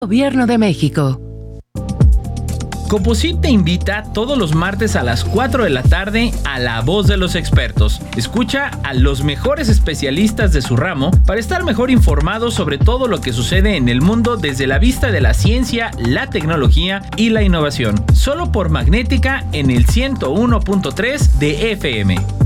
Gobierno de México. Composite te invita todos los martes a las 4 de la tarde a La Voz de los Expertos. Escucha a los mejores especialistas de su ramo para estar mejor informado sobre todo lo que sucede en el mundo desde la vista de la ciencia, la tecnología y la innovación. Solo por Magnética en el 101.3 de FM.